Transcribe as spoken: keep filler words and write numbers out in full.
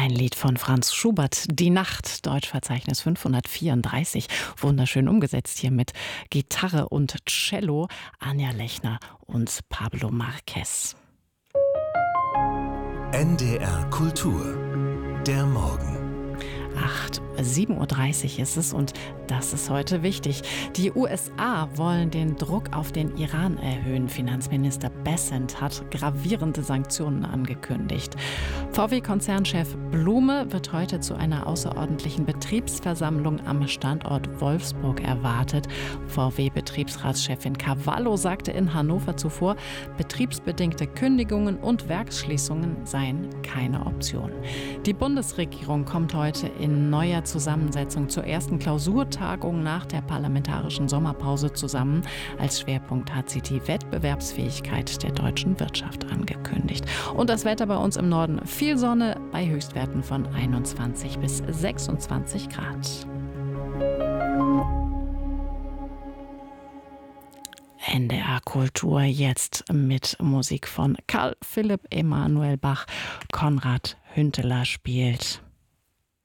Ein Lied von Franz Schubert, Die Nacht, Deutschverzeichnis fünfhundertvierunddreißig. Wunderschön umgesetzt hier mit Gitarre und Cello, Anja Lechner und Pablo Marquez. N D R Kultur, der Morgen. acht, sieben Uhr dreißig ist es und das ist heute wichtig. Die U S A wollen den Druck auf den Iran erhöhen. Finanzminister Bessent hat gravierende Sanktionen angekündigt. V W-Konzernchef Blume wird heute zu einer außerordentlichen Betriebsversammlung am Standort Wolfsburg erwartet. V W-Betriebsratschefin Cavallo sagte in Hannover zuvor, betriebsbedingte Kündigungen und Werksschließungen seien keine Option. Die Bundesregierung kommt heute in neuer Zusammensetzung zur ersten Klausurtagung nach der parlamentarischen Sommerpause zusammen. Als Schwerpunkt hat sie die Wettbewerbsfähigkeit der deutschen Wirtschaft angekündigt. Und das Wetter bei uns im Norden: viel Sonne bei Höchstwerten von einundzwanzig bis sechsundzwanzig Grad. N D R Kultur jetzt mit Musik von Carl Philipp Emanuel Bach. Konrad Hünteler spielt.